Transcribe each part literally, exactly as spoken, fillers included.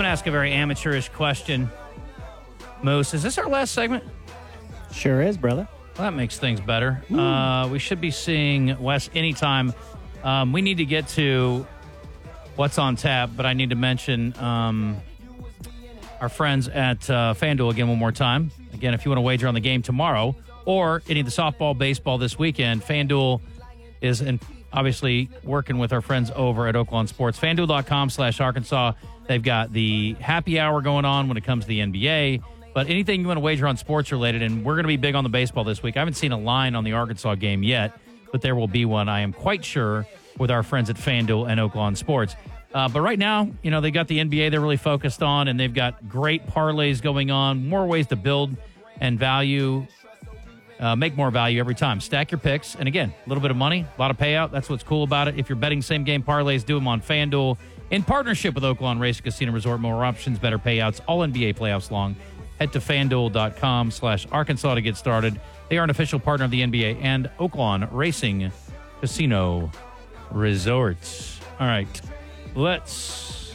ask a very amateurish question. Moose, is this our last segment? Sure is, brother. Well, that makes things better. Uh, we should be seeing Wes anytime. Um, we need to get to what's on tap, but I need to mention um, our friends at uh, FanDuel again one more time. Again, if you want to wager on the game tomorrow or any of the softball, baseball this weekend, FanDuel is in, obviously working with our friends over at Oaklawn Sports. FanDuel.com slash Arkansas. They've got the happy hour going on when it comes to the N B A. But anything you want to wager on sports related, and we're going to be big on the baseball this week. I haven't seen a line on the Arkansas game yet, but there will be one, I am quite sure, with our friends at FanDuel and Oaklawn Sports. Uh, but right now, you know, they got the N B A they're really focused on, and they've got great parlays going on, more ways to build and value, uh, make more value every time. Stack your picks, and again, a little bit of money, a lot of payout. That's what's cool about it. If you're betting same-game parlays, do them on FanDuel in partnership with Oaklawn Race Casino Resort. More options, better payouts, all N B A playoffs long. Head to FanDuel.com slash Arkansas to get started. They are an official partner of the N B A and Oaklawn Racing Casino Resorts. All right, let's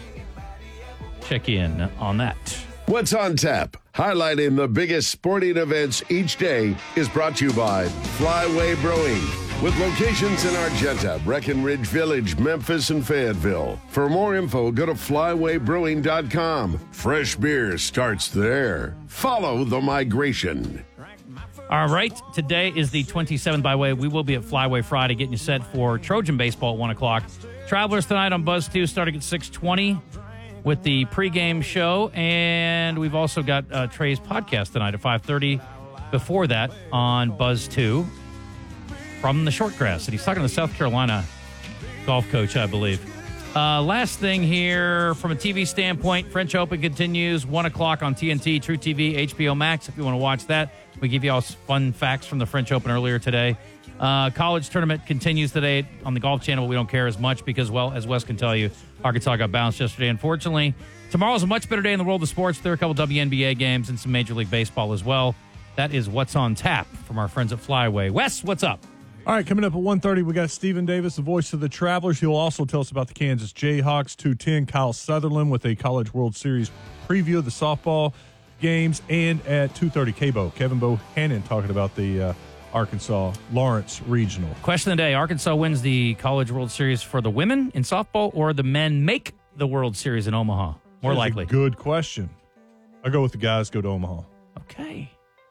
check in on that. What's on tap? Highlighting the biggest sporting events each day is brought to you by Flyway Brewing, with locations in Argenta, Breckenridge Village, Memphis, and Fayetteville. For more info, go to flyway brewing dot com. Fresh beer starts there. Follow the migration. All right, today is the twenty-seventh. By the way, we will be at Flyway Friday, getting you set for Trojan baseball at one o'clock. Travelers tonight on Buzz two, starting at six twenty with the pregame show. And we've also got uh, Trey's podcast tonight at five thirty. Before that on Buzz two from the Shortgrass. And he's talking to the South Carolina golf coach, I believe. Uh, last thing here, from a T V standpoint, French Open continues, one o'clock on T N T, True T V, H B O Max, if you want to watch that. We give you all fun facts from the French Open earlier today. Uh, college tournament continues today on the Golf Channel. We don't care as much because, well, as Wes can tell you, Arkansas got bounced yesterday, unfortunately. Tomorrow's a much better day in the world of sports. There are a couple W N B A games and some Major League Baseball as well. That is what's on tap from our friends at Flyway. Wes, what's up? All right, coming up at one thirty, we got Stephen Davis, the voice of the Travelers. He'll also tell us about the Kansas Jayhawks. two ten, Kyle Sutherland with a College World Series preview of the softball games. And at two thirty, K-Bo, Kevin Bohannon talking about the uh, Arkansas Lawrence Regional. Question of the day, Arkansas wins the College World Series for the women in softball, or the men make the World Series in Omaha? More That's likely. A good question. I'll go with the guys, go to Omaha. Okay.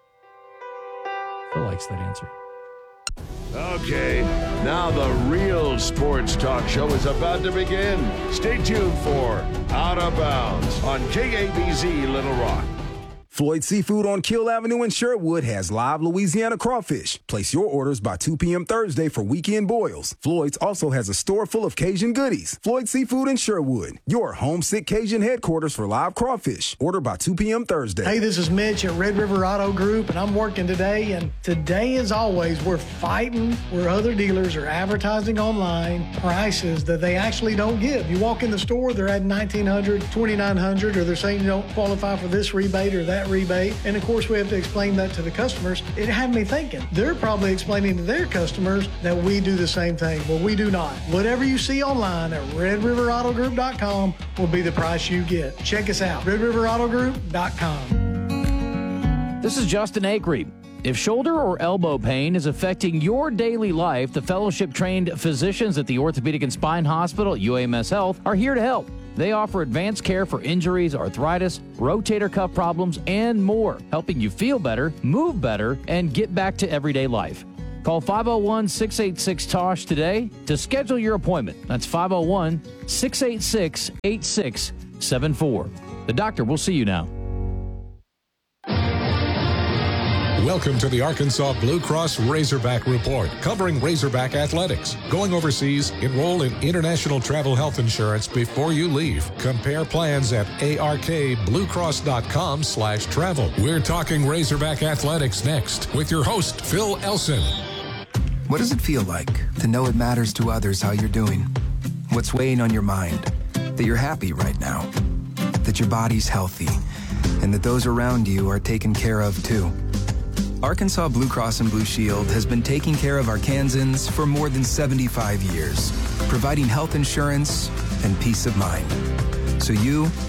Phil likes that answer. Okay, now the real sports talk show is about to begin. Stay tuned for Out of Bounds on K A B Z Little Rock. Floyd Seafood on Kill Avenue in Sherwood has live Louisiana crawfish. Place your orders by two p.m. Thursday for weekend boils. Floyd's also has a store full of Cajun goodies. Floyd Seafood in Sherwood, your homesick Cajun headquarters for live crawfish. Order by two p.m. Thursday. Hey, this is Mitch at Red River Auto Group, and I'm working today. And today, as always, we're fighting where other dealers are advertising online prices that they actually don't give. You walk in the store, they're at nineteen hundred dollars, twenty-nine hundred dollars, or they're saying you don't qualify for this rebate or that rebate, and of course we have to explain that to the customers. It had me thinking, they're probably explaining to their customers that we do the same thing. Well, we do not. Whatever you see online at red river auto group dot com will be the price you get. Check us out, red river auto group dot com. This is Justin Acree. If shoulder or elbow pain is affecting your daily life, the fellowship-trained physicians at the Orthopedic and Spine Hospital at U A M S Health are here to help. They offer advanced care for injuries, arthritis, rotator cuff problems, and more, helping you feel better, move better, and get back to everyday life. Call five oh one, six eight six, T O S H today to schedule your appointment. That's five oh one, six eight six, eight six seven four. The doctor will see you now. Welcome to the Arkansas Blue Cross Razorback Report, covering Razorback athletics. Going overseas, enroll in international travel health insurance before you leave. Compare plans at arkbluecross.com slash travel. We're talking Razorback athletics next with your host, Phil Elson. What does it feel like to know it matters to others how you're doing? What's weighing on your mind? That you're happy right now, that your body's healthy, and that those around you are taken care of too. Arkansas Blue Cross and Blue Shield has been taking care of Arkansans for more than seventy-five years, providing health insurance and peace of mind. So you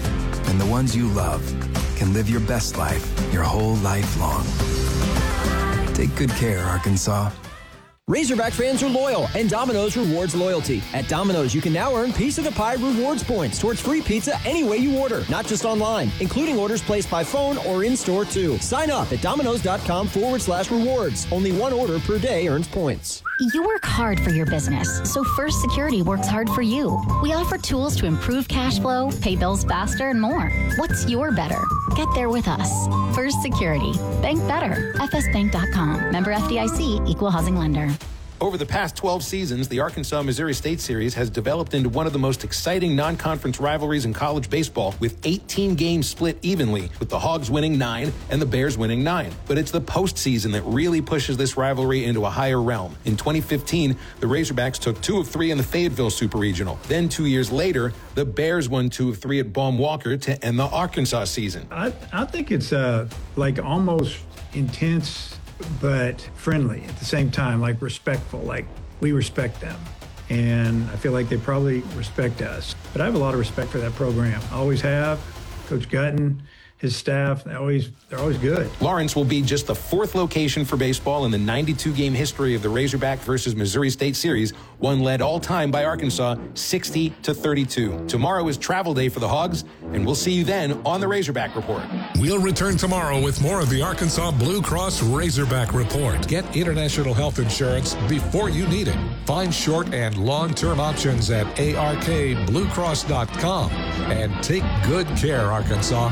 and the ones you love can live your best life your whole life long. Take good care, Arkansas. Razorback fans are loyal, and Domino's rewards loyalty. At Domino's, you can now earn Piece of the Pie rewards points towards free pizza any way you order, not just online, including orders placed by phone or in-store, too. Sign up at Domino's.com forward slash rewards. Only one order per day earns points. You work hard for your business, so First Security works hard for you. We offer tools to improve cash flow, pay bills faster, and more. What's your better? Get there with us. First Security. Bank better. F S bank dot com. Member F D I C. Equal housing lender. Over the past twelve seasons, the Arkansas-Missouri State Series has developed into one of the most exciting non-conference rivalries in college baseball, with eighteen games split evenly, with the Hogs winning nine and the Bears winning nine. But it's the postseason that really pushes this rivalry into a higher realm. In twenty fifteen, the Razorbacks took two of three in the Fayetteville Super Regional. Then two years later, the Bears won two of three at Baum Walker to end the Arkansas season. I, I think it's uh, like almost intense but friendly at the same time, like respectful, like we respect them. And I feel like they probably respect us. But I have a lot of respect for that program. I always have. Coach Gutton, his staff, they always, they're always good. Lawrence will be just the fourth location for baseball in the ninety-two game history of the Razorback versus Missouri State Series, one led all time by Arkansas, sixty to thirty-two. Tomorrow is travel day for the Hogs, and we'll see you then on the Razorback Report. We'll return tomorrow with more of the Arkansas Blue Cross Razorback Report. Get international health insurance before you need it. Find short and long-term options at A R K blue cross dot com. And take good care, Arkansas.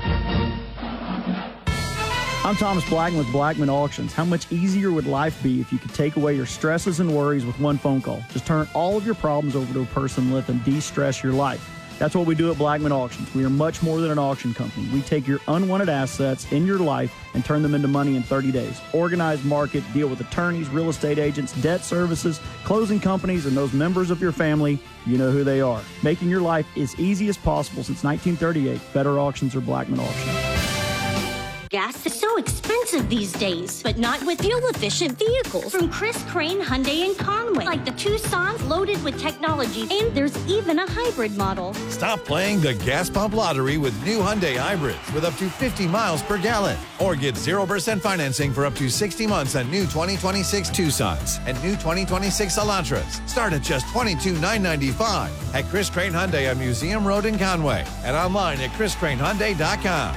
I'm Thomas Blackman with Blackman Auctions. How much easier would life be if you could take away your stresses and worries with one phone call? Just turn all of your problems over to a person and let them de-stress your life. That's what we do at Blackman Auctions. We are much more than an auction company. We take your unwanted assets in your life and turn them into money in thirty days. Organize, market, deal with attorneys, real estate agents, debt services, closing companies, and those members of your family. You know who they are. Making your life as easy as possible since nineteen thirty-eight. Better auctions or Blackman Auctions. Gas is so expensive these days, but not with fuel-efficient vehicles from Chris Crane Hyundai in Conway, like the Tucson loaded with technology, and there's even a hybrid model. Stop playing the gas pump lottery with new Hyundai hybrids with up to fifty miles per gallon, or get zero percent financing for up to sixty months on new twenty twenty-six Tucsons and new twenty twenty-six Elantras. Start at just twenty-two thousand nine hundred ninety-five dollars at Chris Crane Hyundai on Museum Road in Conway and online at chris crane hyundai dot com.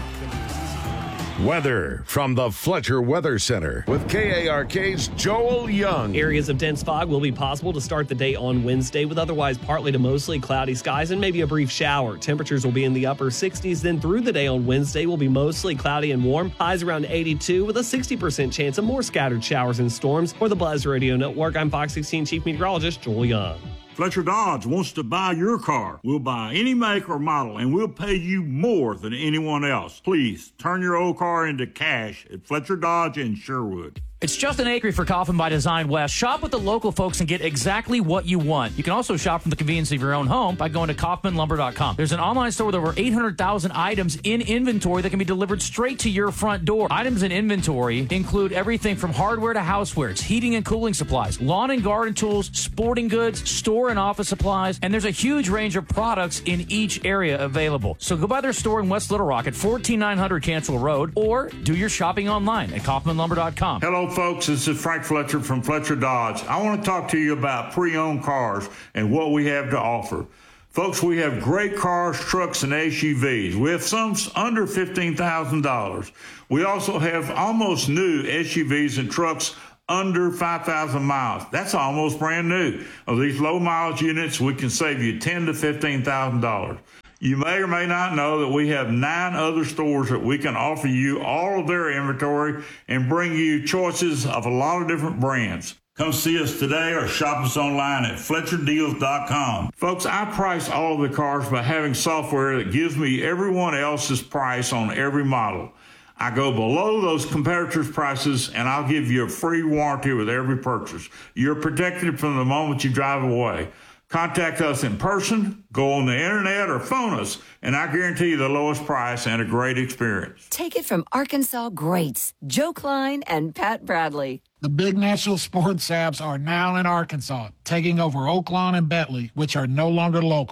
Weather from the Fletcher Weather Center with K A R K's Joel Young. Areas of dense fog will be possible to start the day on Wednesday with otherwise partly to mostly cloudy skies and maybe a brief shower. Temperatures will be in the upper sixties. Then through the day on Wednesday will be mostly cloudy and warm. Highs around eighty-two with a sixty percent chance of more scattered showers and storms. For the Buzz Radio Network, I'm Fox sixteen Chief Meteorologist Joel Young. Fletcher Dodge wants to buy your car. We'll buy any make or model, and we'll pay you more than anyone else. Please turn your old car into cash at Fletcher Dodge in Sherwood. It's Justin Acree for Coffin by Design West. Shop with the local folks and get exactly what you want. You can also shop from the convenience of your own home by going to kaufman lumber dot com. There's an online store with over eight hundred thousand items in inventory that can be delivered straight to your front door. Items in inventory include everything from hardware to housewares, heating and cooling supplies, lawn and garden tools, sporting goods, store and office supplies, and there's a huge range of products in each area available. So go by their store in West Little Rock at fourteen nine hundred Cantrell Road or do your shopping online at kaufman lumber dot com. Hello, folks. This is Frank Fletcher from Fletcher Dodge. I want to talk to you about pre-owned cars and what we have to offer. Folks, we have great cars, trucks, and S U Vs. We have some under fifteen thousand dollars. We also have almost new S U Vs and trucks under five thousand miles. That's almost brand new. Of these low mileage units, we can save you ten thousand to fifteen thousand dollars. You may or may not know that we have nine other stores that we can offer you all of their inventory and bring you choices of a lot of different brands. Come see us today or shop us online at fletcher deals dot com. Folks, I price all of the cars by having software that gives me everyone else's price on every model. I go below those competitors' prices, and I'll give you a free warranty with every purchase. You're protected from the moment you drive away. Contact us in person, go on the internet, or phone us, and I guarantee you the lowest price and a great experience. Take it from Arkansas greats, Joe Klein and Pat Bradley. The big national sports apps are now in Arkansas, taking over Oaklawn and Bentley, which are no longer local.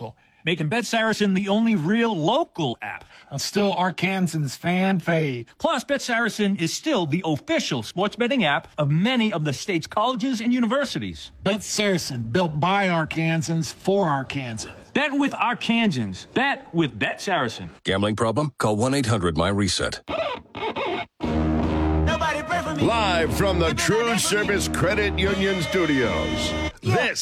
making Bet Saracen the only real local app. And still Arkansans fan fave. Plus, Bet Saracen is still the official sports betting app of many of the state's colleges and universities. Bet Saracen, built by Arkansans for Arkansans. Bet with Arkansans. Bet with Bet Saracen. Gambling problem? Call one eight hundred my reset. Live from the True Service Credit Union Studios, this